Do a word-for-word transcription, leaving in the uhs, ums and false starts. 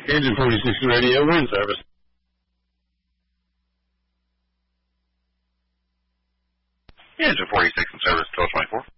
Engine forty-six Radio, wind service. Engine forty-six in service, twelve twenty-four.